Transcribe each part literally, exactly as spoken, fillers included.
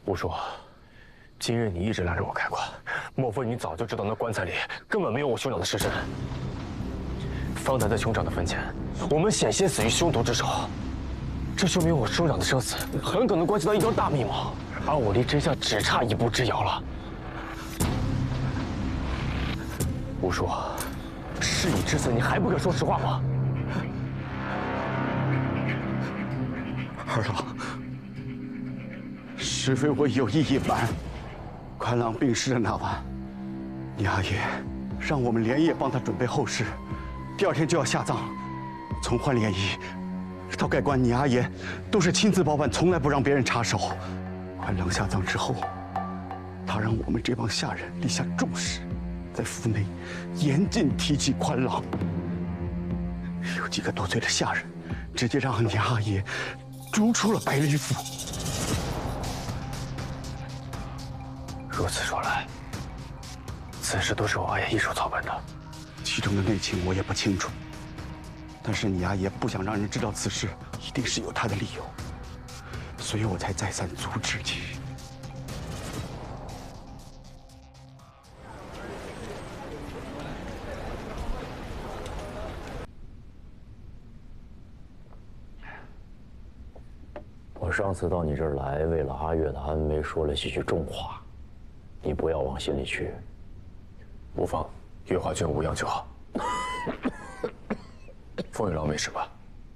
吴叔，今日你一直拦着我开棺，莫非你早就知道那棺材里根本没有我兄长的尸身？方才在兄长的坟前，我们险些死于凶徒之手，这说明我兄长的生死很可能关系到一桩大密谋，而我离真相只差一步之遥了。吴叔，事已至此，你还不肯说实话吗？ 二郎，实非我有意隐瞒。宽郎病逝的那晚，你阿爷让我们连夜帮他准备后事，第二天就要下葬。从换殓仪到盖棺，你阿爷都是亲自包办，从来不让别人插手。宽郎下葬之后，他让我们这帮下人立下重誓，在府内严禁提起宽郎。有几个多嘴的下人，直接让你阿爷逐出了百里府。 如此说来，此事都是我阿爷一手操办的。 其中的内情我也不清楚，但是你阿爷不想让人知道此事，一定是有他的理由，所以我才再三阻止你。 我上次到你这儿来，为了阿月的安危，说了几句重话，你不要往心里去。 无妨，月华君无恙就好。风雨郎没事吧？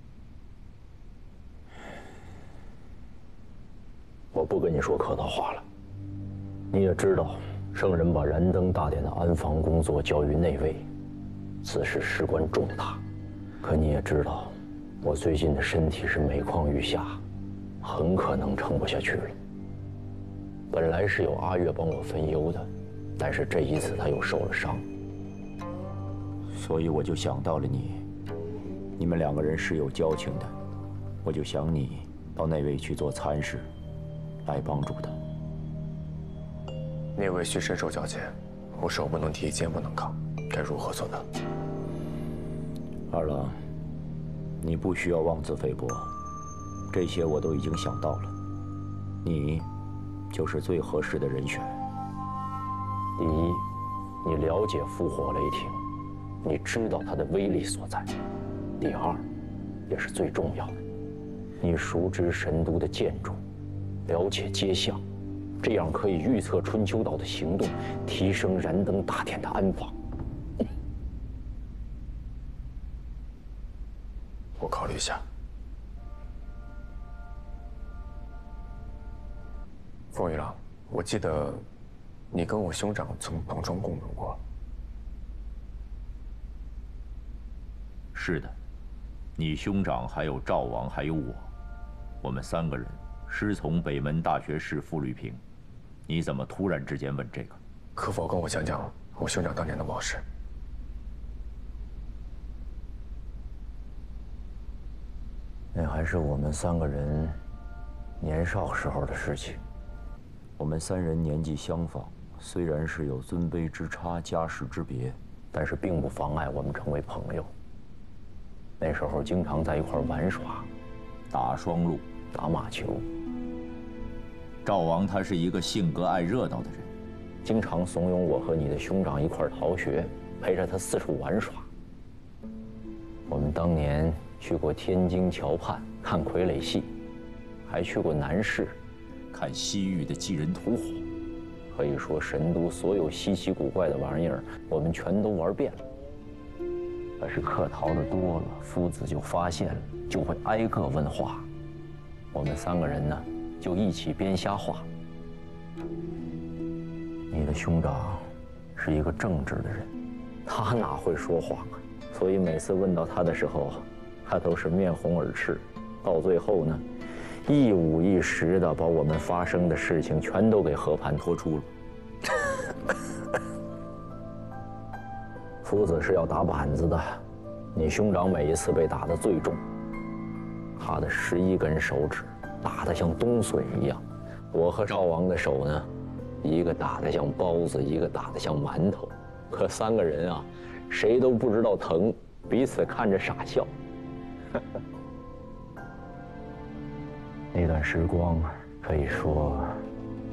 我不跟你说客套话了。你也知道，圣人把燃灯大典的安防工作交于内卫，此事事关重大。可你也知道，我最近的身体是每况愈下，很可能撑不下去了。本来是有阿月帮我分忧的，但是这一次他又受了伤，所以我就想到了你。你们两个人是有交情的，我就想你到内卫去做参事，来帮助他。 内卫需身手矫健，我手不能提，肩不能扛，该如何做呢？ 二郎，你不需要妄自菲薄，这些我都已经想到了，你就是最合适的人选。第一，你了解烽火雷霆，你知道它的威力所在；第二，也是最重要的，你熟知神都的建筑，了解街巷，这样可以预测春秋岛的行动，提升燃灯大典的安防。 我考虑一下。风雨郎，我记得你跟我兄长曾同床共枕过。 是的，你兄长还有赵王还有我，我们三个人师从北门大学士傅履平。你怎么突然之间问这个？ 可否跟我讲讲我兄长当年的往事？ 那还是我们三个人年少时候的事情。我们三人年纪相仿，虽然是有尊卑之差、家世之别，但是并不妨碍我们成为朋友。那时候经常在一块玩耍， 打双陆、 打马球。 赵王他是一个性格爱热闹的人， 经常怂恿我和你的兄长一块逃学，陪着他四处玩耍。我们当年去过天津桥畔看傀儡戏，还去过南市看西域的祭人吐火。 可以说，神都所有稀奇古怪的玩意儿，我们全都玩遍了。可是客逃的多了，夫子就发现了，就会挨个问话。我们三个人呢，就一起编瞎话。你的兄长是一个正直的人，他哪会说谎啊？所以每次问到他的时候，他都是面红耳赤。到最后呢，一五一十的把我们发生的事情全都给和盘托出了。夫子是要打板子的，你兄长每一次被打得最重，他的十一根手指打得像冬笋一样，我和赵王的手呢，一个打得像包子，一个打得像馒头，可三个人啊，谁都不知道疼，彼此看着傻笑。那段时光可以说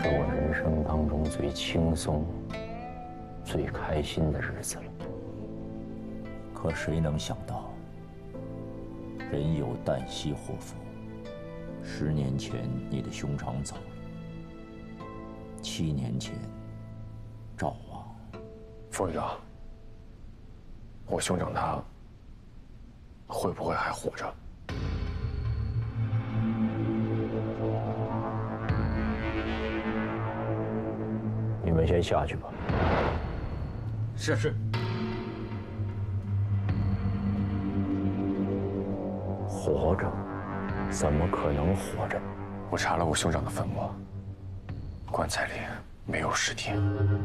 是我人生当中最轻松、最开心的日子了。可谁能想到，人有旦夕祸福。十年前你的兄长走了，七年前赵王。 副会长，我兄长他会不会还活着？ 你们先下去吧。 是是。 活着，怎么可能活着？ 我查了我兄长的坟墓，棺材里没有尸体。